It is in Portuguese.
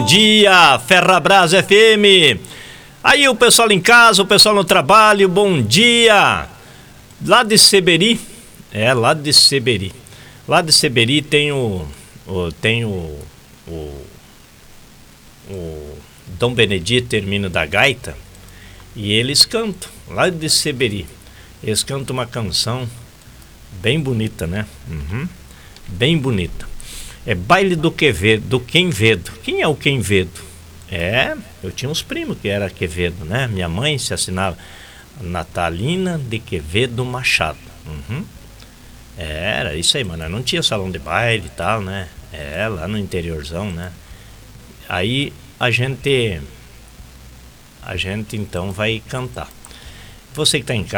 dia, Ferrabras FM. Aí o pessoal em casa, o pessoal no trabalho, bom dia. Lá de Seberi, lá de Seberi. Lá de Seberi tem o Dom Benedito Hermínio da Gaita, e eles cantam, lá de Seberi. Eles cantam uma canção bem bonita, né? Bem bonita. É Baile do Quevedo, do Quenvedo. Quem é o Quenvedo? Eu tinha uns primos que era Quevedo, né? Minha mãe se assinava Natalina de Quevedo Machado. Era isso aí, mano. Não tinha salão de baile e tal, né? Lá no interiorzão, né? Aí a gente então vai cantar. Você que tá em casa,